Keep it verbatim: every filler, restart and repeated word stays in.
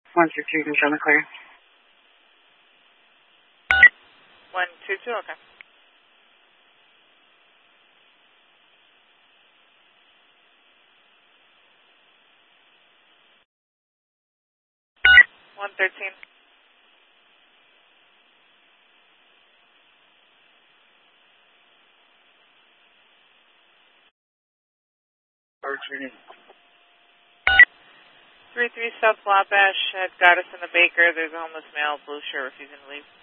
one two two, you can show the clear. one two two, okay. one thirteen. thirteen. three three South Wabash had got us in the Baker. There's a homeless male, blue shirt, refusing to leave.